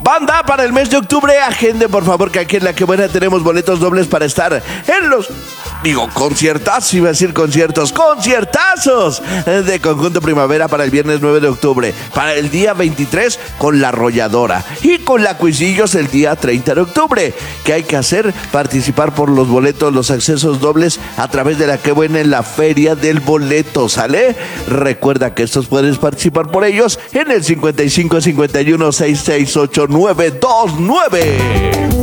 Banda, para el mes de octubre, agende por favor que aquí en La Que Buena tenemos boletos dobles para estar en los... conciertazos, iba a decir conciertazos de Conjunto Primavera para el viernes 9 de octubre, para el día 23 con La Arrolladora y con La Cuisillos el día 30 de octubre. ¿Qué hay que hacer? Participar por los boletos, los accesos dobles a través de La Que Buena en la Feria del Boleto, ¿sale? Recuerda que estos puedes participar por ellos en el 55 51 668 929.